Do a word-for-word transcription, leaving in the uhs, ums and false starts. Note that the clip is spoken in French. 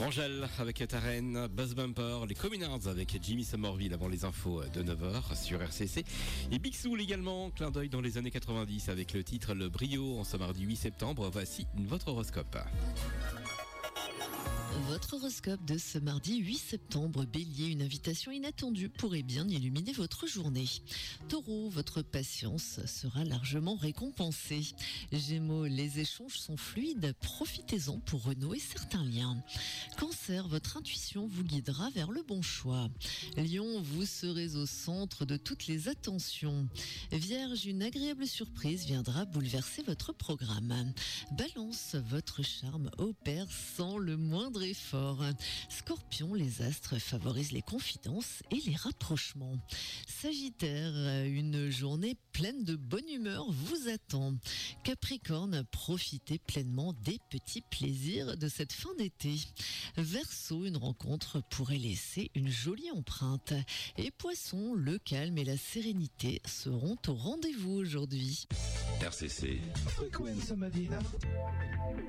Angèle avec Tarenne, Buzz Bumper, les Communards avec Jimmy Somerville avant les infos de neuf heures sur R C C. Et Big Soul également, clin d'œil dans les années quatre-vingt-dix avec le titre Le Brio en ce mardi huit septembre. Voici votre horoscope. Votre horoscope de ce mardi huit septembre, Bélier, une invitation inattendue pourrait bien illuminer votre journée. Taureau, votre patience sera largement récompensée. Gémeaux, les échanges sont fluides, profitez-en pour renouer certains liens. Cancer, votre intuition vous guidera vers le bon choix. Lion, vous serez au centre de toutes les attentions. Vierge, une agréable surprise viendra bouleverser votre programme. Balance, votre charme opère sans le moindre effort. Scorpion, les astres favorisent les confidences et les rapprochements. Sagittaire, une journée pleine de bonne humeur vous attend. Capricorne, profitez pleinement des petits plaisirs de cette fin d'été. Verseau, une rencontre pourrait laisser une jolie empreinte. Et Poisson, le calme et la sérénité seront au rendez-vous aujourd'hui. R C C. Frequenza Madina.